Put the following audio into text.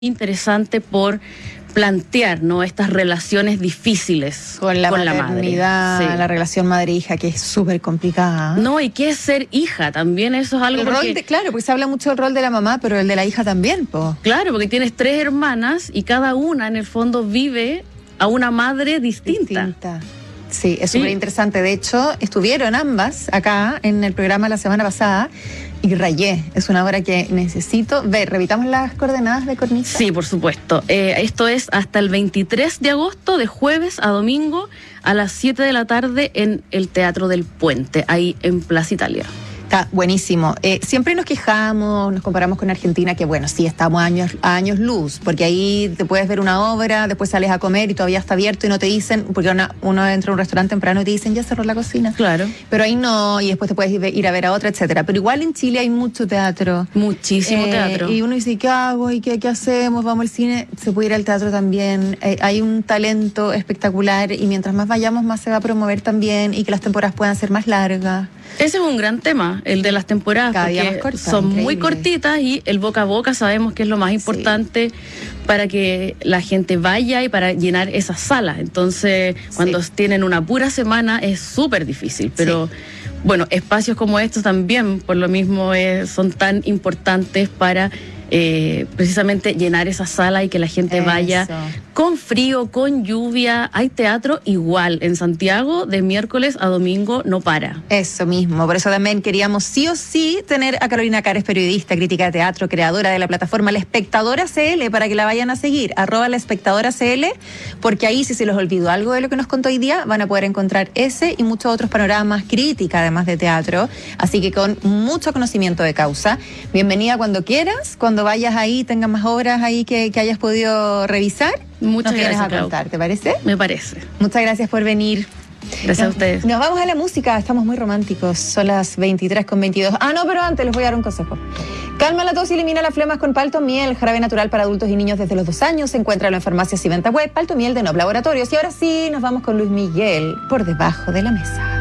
interesante por plantear, ¿no?, estas relaciones difíciles con la maternidad, madre. Sí. la relación madre-hija, que es súper complicada. No, y qué es ser hija, también eso es algo Claro, pues se habla mucho del rol de la mamá, pero el de la hija también, po. Claro, porque tienes 3 hermanas y cada una en el fondo vive a una madre distinta. Sí, es súper interesante. De hecho, estuvieron ambas acá en el programa la semana pasada y rayé. Es una obra que necesito ver. ¿Repitamos las coordenadas de Cornisa? Sí, por supuesto. Esto es hasta el 23 de agosto, de jueves a domingo, a las 7 de la tarde en el Teatro del Puente, ahí en Plaza Italia. Está buenísimo. Siempre nos quejamos, nos comparamos con Argentina, que bueno, sí, estamos a años luz, porque ahí te puedes ver una obra, después sales a comer y todavía está abierto y no te dicen, porque uno entra a un restaurante temprano y te dicen, ya cerró la cocina. Claro. Pero ahí no, y después te puedes ir a ver a otra, etcétera. Pero igual en Chile hay mucho teatro. Muchísimo teatro. Y uno dice, ¿qué hago? ¿Y qué hacemos? ¿Vamos al cine? Se puede ir al teatro también. Hay un talento espectacular y mientras más vayamos, más se va a promover también y que las temporadas puedan ser más largas. Ese es un gran tema, el de las temporadas, cada día más porque corta, son increíble. muy cortitas y el boca a boca sabemos que es lo más importante para que la gente vaya y para llenar esas salas. Entonces, cuando tienen una pura semana es súper difícil, pero bueno, espacios como estos también, por lo mismo, son tan importantes para precisamente llenar esa sala y que la gente vaya con frío, con lluvia. Hay teatro igual en Santiago, de miércoles a domingo no para. Eso mismo, por eso también queríamos sí o sí tener a Carolina Cares, periodista, crítica de teatro, creadora de la plataforma La Espectadora CL, para que la vayan a seguir, @La Espectadora CL, porque ahí, si se les olvidó algo de lo que nos contó hoy día, van a poder encontrar ese y muchos otros panoramas, crítica además de teatro, así que con mucho conocimiento de causa. Bienvenida cuando quieras, cuando vayas ahí, tengas más obras ahí que hayas podido revisar. Muchas gracias a Clau. contar, ¿te parece? Me parece. Muchas gracias por venir. Gracias a ustedes. Nos vamos a la música, estamos muy románticos. Son las 23:22. No, pero antes les voy a dar un consejo. Calma la tos y elimina las flemas con Palto Miel, jarabe natural para adultos y niños desde los 2 años. Encuéntralo en farmacias y venta web. Palto Miel de Nob Laboratorios. Y ahora sí, nos vamos con Luis Miguel, Por debajo de la mesa.